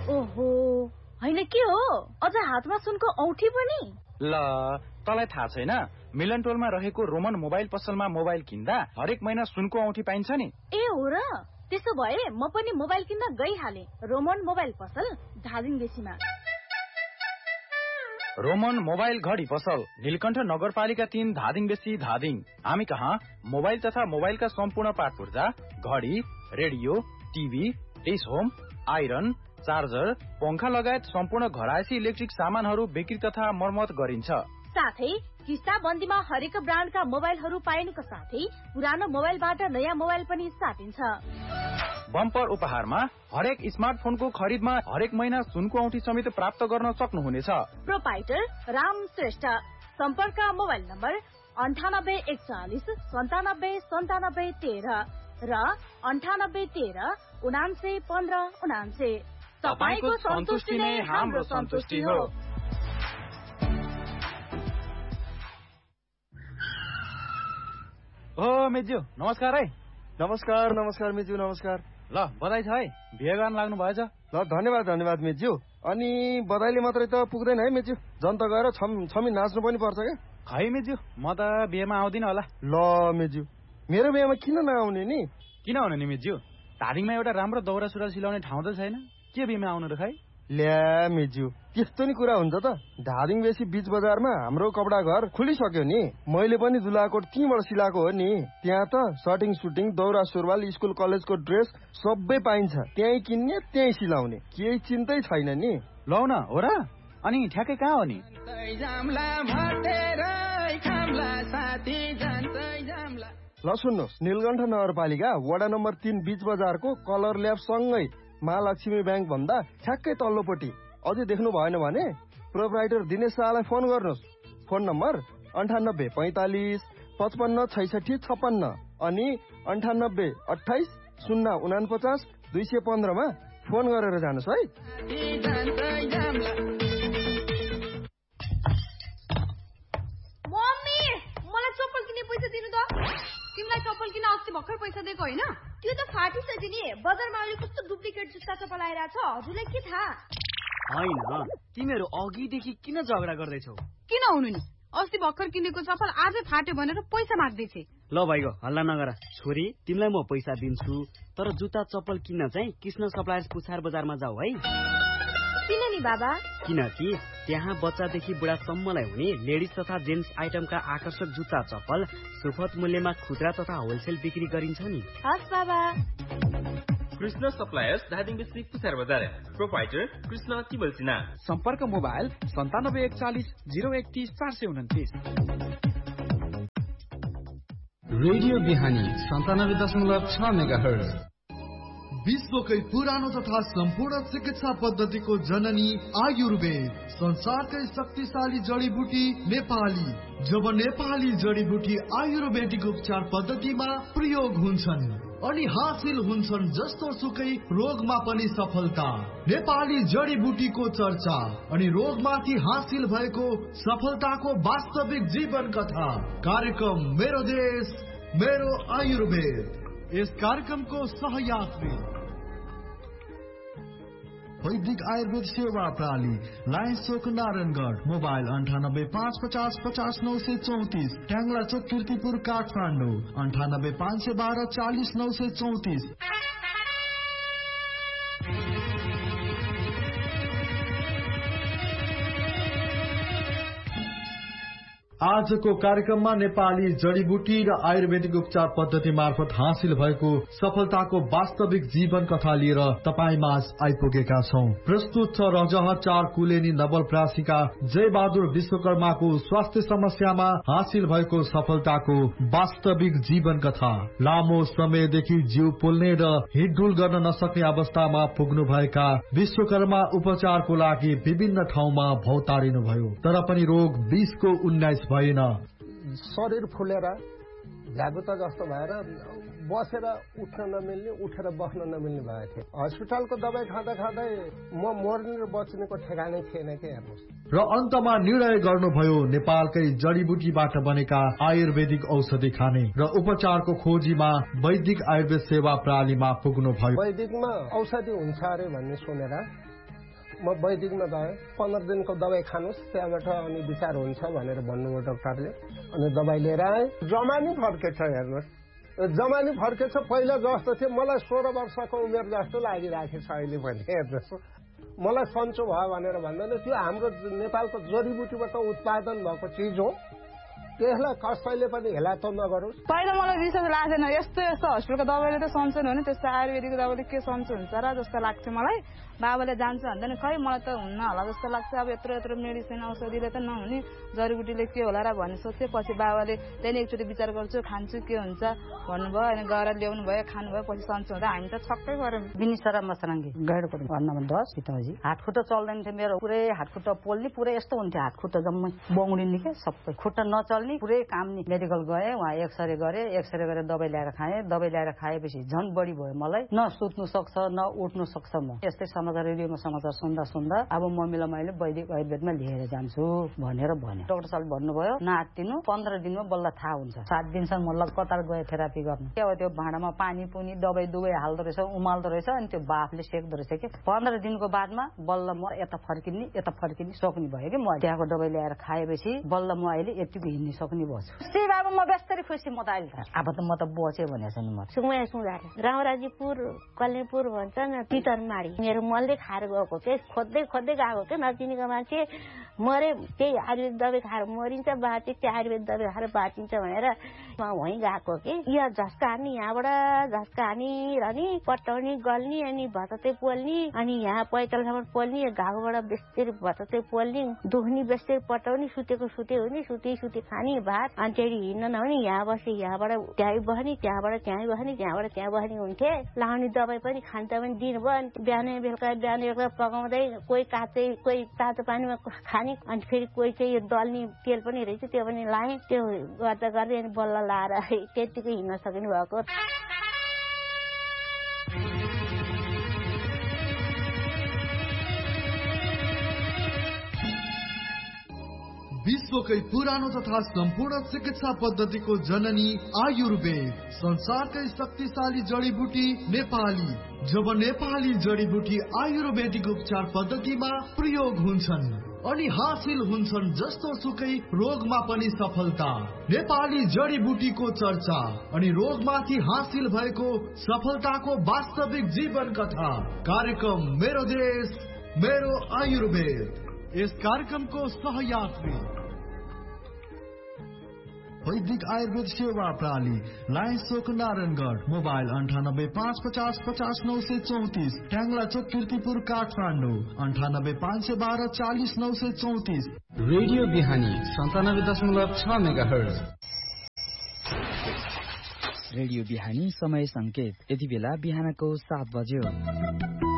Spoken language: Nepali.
ओहो, हैन के हो? अझ हातमा सुनको औठी पनि? ल, तँलाई थाहा छैन? मिलन टोलमा रहेको रोमन मोबाइल पसलमा मोबाइल किन्दा हरेक महिना सुनको औठी पाइन्छ नि। ए हो र? त्यसो भए म पनि मोबाइल किन्न गइहाले। रोमन मोबाइल पसल धादिङ बेसीमा। रोमन मोबाइल घडी पसल नीलकण्ठ नगरपालिका 3 धादिङ बेसी धादिङ। हामी कहाँ मोबाइल तथा मोबाइलका सम्पूर्ण पार्ट पुर्जा, घडी, radio, TV, dish home, iron, charger, पंखा लगायत सम्पूर्ण घरायसी इलेक्ट्रिक सामानहरू बिक्री तथा मर्मत गरिन्छ। साथै किस्ता बन्दीमा हरेक ब्रान्डका मोबाइलहरू पाइनुका साथै पुरानो मोबाइलबाट नयाँ मोबाइल पनि साटिन्छ। बम्पर उपहारमा हरेक स्मार्टफोनको खरिदमा हरेक महिना सुनको औठी समेत प्राप्त गर्न सक्नुहुनेछ। प्रोपाइटर राम श्रेष्ठ। सम्पर्क मोबाइल नम्बर 9841 97 13 र 9813 79 15 79। तपाईको सन्तुष्टि नै हाम्रो सन्तुष्टि हो। ओ मेज्यू नमस्कार है। नमस्कार मेज्यू नमस्कार। ल बधाई छ है, बिहे गर्न लाग्नु भएछ। ल धन्यवाद मेज्यू। अनि बधाईले मात्रै त पुग्दैन है मेज्यू, जनता गएर छमी नाच्नु पनि पर्छ क्या। खै मेज्यू, म त बिहेमा आउँदिन होला। ल मेज्यू, मेरो बिहेमा किन नआउने नि? किन आउने नि मेज्यू, धादिङमा एउटा राम्रो दौरा सुरुवाल सिलाउने ठाउँ त छैन, के बिहेमा आउनु र खै? ल्या मेज्यू, त्यस्तो नि कुरा हुन्छ त? धादिङ बेसी बीच बजारमा हाम्रो कपडा घर खुलिसक्यो नि। मैले पनि दुलाकोट त्यहीँबाट सिलाएको हो नि। त्यहाँ त सर्टिङ सुटिङ, दौरा सुरुवाल, स्कुल कलेजको ड्रेस सबै पाइन्छ। त्यहीँ किन्ने त्यहीँ सिलाउने, केही चिन्तै छैन नि। लौ न हो र? अनि ठ्याक्कै कहाँ हो नि? ल सुन्नुहोस्, नीलकण्ठ नगरपालिका वडा नम्बर 3 बीच बजारको कलर ल्याब सँगै महालक्ष्मी ब्याङ्क भन्दा ठ्याक्कै तल्लोपट्टि। अझै देख्नु भएन भने प्रोप्राइटर दिनेश शाहलाई फोन गर्नुहोस्। फोन नम्बर 98 45 55 66 56 अनि 98 28 049 215 मा फोन गरेर जानुहोस् है। मम्मी, मलाई चप्पल किन्ने पैसा दिनु त। तिमीलाई चप्पल किन्न अस्ति भर्खर पैसा दिएको होइन? त्यो त फाटिसक्यो नि। बजारमा अहिले कस्तो डुप्लिकेट जुत्ता चप्पल आइरहेछ, हजुरलाई के थाहा? होइन, तिमीहरू अघिदेखि किन झगडा गर्दैछौ? किन हुनु नि, अस्ति भर्खर किनेको चप्पल आजै फाट्यो भनेर पैसा माग्दैछे। ल भाइको हल्ला नगर। छोरी, तिमीलाई म पैसा दिन्छु, तर जुत्ता चप्पल किन्न चाहिँ कृष्ण सप्लायर्स पुछार बजारमा जाऊ है। किन नि बाबा? किनकि त्यहाँ बच्चादेखि बुढासम्मलाई हुने लेडिज तथा जेन्ट्स आइटमका आकर्षक जुत्ता चप्पल सुपथ मूल्यमा खुद्रा तथा होलसेल बिक्री गरिन्छ नि। हस् बाबा। कृष्ण सप्लायर्स धादिङ बेसी पुछार बजार। प्रोपाइटर कृष्ण तिबल सिन्हा। सम्पर्क मोबाइल 9741 031 429। रेडियो बिहानी 97.6 मेगाहर्ज। विश्वकै पुरानो तथा सम्पूर्ण चिकित्सा पद्धतिको जननी आयुर्वेद, संसारकै शक्तिशाली जडीबुटी नेपाली। जब नेपाली जडीबुटी आयुर्वेदिक उपचार पद्धतिमा प्रयोग हुन्छन् अनि हासिल हुन्छन् जस्तो सुकै रोगमा पनि सफलता। नेपाली जडीबुटीको चर्चा अनि रोगमाथि हासिल भएको सफलताको वास्तविक जीवन कथा। कार्यक्रम मेरो देश मेरो आयुर्वेद। यस कार्यक्रमको सहयात्री वैदिक आयुर्वेद सेवा प्रणाली, लायन्स चोक नारायणगढ। मोबाइल 98 550 50 934। ट्याङ्ला चोक कीर्तिपुर काठमाडौँ 98 512 40 934। आजको कार्यक्रममा नेपाली जडीबुटी र आयुर्वेदिक उपचार पद्धति मार्फत हासिल भएको सफलताको वास्तविक जीवन कथा लिएर तपाईँ माझ आइपुगेका छौं। प्रस्तुत छ रजह 4 कुलेनी नवलप्रासीका जय बहादुर विश्वकर्माको स्वास्थ्य समस्यामा हासिल भएको सफलताको वास्तविक जीवन कथा। लामो समयदेखि जिउ पोल्ने र हिडडुल गर्न नसक्ने अवस्थामा पुग्नु भएका विश्वकर्मा उपचारको लागि विभिन्न ठाउँमा भौतारिनुभयो, तर पनि रोग 20 को 19 भएन। शरीर फुलेर भ्यागुता जस्तो भएर बसेर उठ्न नमिल्ने, उठेर बस्न नमिल्ने भएको थियो। हस्पिटलको दबाई खाँदा खाँदै म मर्ने र बच्नेको ठेगानै थिएन के हेर्नुहोस्। र अन्तमा निर्णय गर्नुभयो नेपालकै जडीबुटीबाट बनेका आयुर्वेदिक औषधि खाने र उपचारको खोजीमा वैदिक आयुर्वेद सेवा प्रणालीमा पुग्नुभयो। वैदिकमा औषधि हुन्छ अरे भन्ने सुनेर म वैदिकमा गएँ 15 दिनको दबाई खानुहोस् त्यहाँबाट अनि विचार हुन्छ भनेर भन्नुभयो डाक्टरले अनि दबाई लिएर आएँ जमानी फर्केछ हेर्नुहोस् जमानी फर्केछ पहिला जस्तो थियो मलाई 16 वर्षको उमेर जस्तो लागिरहेको छ अहिले पनि हेर्नुहोस् मलाई सन्चो भयो भनेर भन्दैन त्यो हाम्रो नेपालको जडीबुटीबाट उत्पादन भएको चिज हो त्यसलाई कसैले पनि हेला त नगरोस् पहिला मलाई विश्वास लागेन यस्तो हस्पिटलको दबाईले त सन्चो हुने त्यस्तो आयुर्वेदिकको दबाईले के सन्चो हुन्छ र जस्तो लाग्थ्यो मलाई बाबाले जान्छ भन्दैन खै मलाई त हुन्न होला जस्तो लाग्छ अब यत्रो मेडिसिन औषधिले त नहुने जडीबुटीले के होला र भन्ने सोचे पछि बाबाले त्यहाँदेखि एकचोटि विचार गर्छु खान्छु के हुन्छ भन्नुभयो अनि गएर ल्याउनु भयो खानुभयो पछि सन्चो हुँदा हामी त छक्कै गऱ्यौँ बिनिसरा मसराङ्गी गैडको भन्नमा 10 सीताजी हातखुट्टा चल्दैन थियो मेरो पुरै हातखुट्टा पोल्ने पुरै यस्तो हुन्थ्यो हातखुट्टा जम्मै बौडिने के सबै खुट्टा नचल्ने पुरै काम नि मेडिकल गए वहाँ एक्सरे गरे दबाई ल्याएर खाएपछि झन् बढी भयो मलाई न सुत्नु सक्छ न उठ्नु सक्छ म यस्तै समाचार रेडियोमा समाचार सुन्दा अब मम्मीलाई मैले वैदिक आयुर्वेदमा लिएर जान्छु भनेर भने डाक्टर साहबले भन्नुभयो नातिनु 15 दिनमा बल्ल थाहा हुन्छ 7 दिनसम्म म कतार गए थेरापी गर्न के हो त्यो भाँडामा पानी पुनी दबाई दुवै हाल्दो रहेछ उमाल्दो रहेछ अनि त्यो बाफले सेक्दो रहेछ कि 15 दिनको बादमा बल्ल म यता फर्किने सक्ने भयो कि म त्यहाँको दबाई ल्याएर खाएपछि बल्ल म अहिले यतिको हिँड्न सक्ने भएछु सी बाबा म बेस्तरी खुसी म त अहिले अब त म त बचे भनेछ नि म सुमाया सुधार रामराजीपुर कल्नेपुर भन्छ न तितरमाडी मेरो मनले खाएर गएको के खोज्दै गएको के नचिनेको मान्छे मरे त्यही आयुर्वेद दबाई खाएर मरिन्छ बाँचे त्यो आयुर्वेद दबाई खाएर बाँचिन्छ भनेर म वहीँ गएको कि यहाँ झस्का हान्ने यहाँबाट झस्का हानी रहने पटाउने गल्ने अनि भतते पोल्ने अनि यहाँ पैतालसम्म पोल्ने घाउबाट बेस्तेर भतते पोल्ने दुख्ने बेस्तेर पटाउने सुतेको सुते हुने सुते खाने भात अनि त्यही हिँड्न नहुने यहाँ बसे यहाँबाट त्यहीँ बस्ने त्यहाँबाट त्यहीँ बस्ने त्यहाँबाट त्यहाँ बस्ने हुन्थे लाउने दबाई पनि खान्छ पनि दिनुभयो अनि बिहान बेलुका पकाउँदै कोही काँचै कोही तातो पानीमा खाने अनि फेरि कोही चाहिँ यो दल्ने तेल पनि रहेछ त्यो पनि लाएँ त्यो गर्दै अनि बल्ल लाएर त्यतिकै हिँड्न सक्नु भएको विश्वकै पुरानो तथा सम्पूर्ण चिकित्सा पद्धतिको जननी आयुर्वेद संसारकै शक्तिशाली जडीबुटी नेपाली जब नेपाली जडीबुटी आयुर्वेदिक उपचार पद्धतिमा प्रयोग हुन्छन् अनि हासिल हुन्छन् जस्तो सुकै रोगमा पनि सफलता नेपाली जडीबुटीको चर्चा अनि रोगमाथि हासिल भएको सफलताको वास्तविक जीवन कथा कार्यक्रम मेरो देश मेरो आयुर्वेद यस कार्यक्रमको सहयात्री वैदिक आयुर्वेद सेवा प्रणाली लाइन चोक नारायणगढ मोबाइल 9855050934 ट्याङ्ला चोक कीर्तिपुर काठमाडौँ 985512400934 रेडियो बिहानी 97.6 मेगाहर्ज रेडियो बिहानी समय संकेत यति बेला बिहानको 7 बज्यो